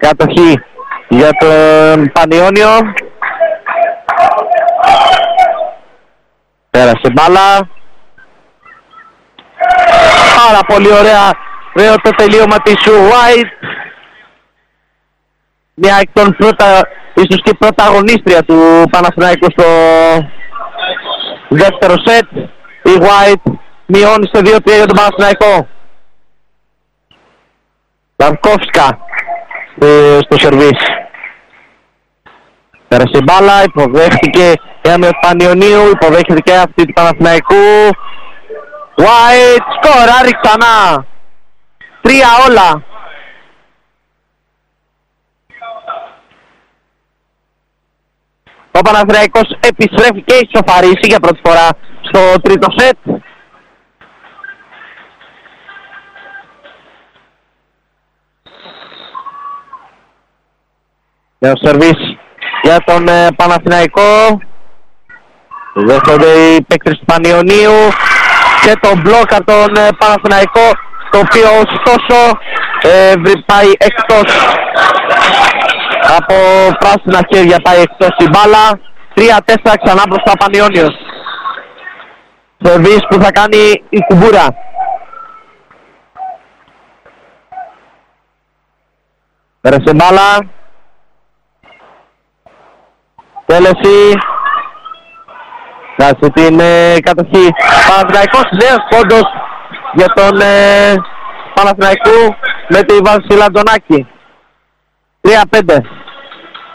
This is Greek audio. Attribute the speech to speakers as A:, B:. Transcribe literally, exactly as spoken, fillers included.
A: Κατοχή για τον Πανιόνιο. Πέρασε μπάλα. Πάρα πολύ ωραία. Ωραίο το τελείωμα της White. Μια εκ των πρώτα, ίσως και πρωταγωνίστρια του Παναθηναϊκού στο δεύτερο σετ. Η White μειώνει σε δύο τρία για τον Παναθηναϊκό. Λαρκόφσκα στο σερβίς. Πέρασε η μπάλα, υποδέχτηκε η Πανιωνίου, υποδέχεται και αυτή του Παναθηναϊκού. White, σκοράρει ξανά. Τρία όλα. Ο Παναθηναϊκός επιστρέφει και ισοφαρίσει για πρώτη φορά στο τρίτο σετ. Νέο σερβίς για τον ε, Παναθηναϊκό. Δέχονται οι παίκτες του Πανιωνίου και τον μπλοκ από τον ε, Παναθηναϊκό, το οποίο ωστόσο ε, πάει εκτός. Από πράσινα χέρια πάει εκτός η μπάλα. τρία τέσσερα ξανά μπροστά Πανιόνιος. Σερβίς που θα κάνει η Κουμπούρα. Πέρασε μπάλα. Τέλεση. Κάτσε την ε, κατοχή. Παναθηναϊκός νέος πόντος για τον ε, Παναθηναϊκού με τη Βασιλαντονάκη. τρία πέντε.